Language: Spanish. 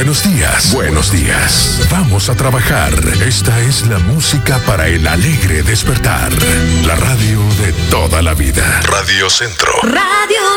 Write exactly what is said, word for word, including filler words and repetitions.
Buenos días, buenos días. Vamos a trabajar. Esta es la música para el alegre despertar. La radio de toda la vida. Radio Centro. Radio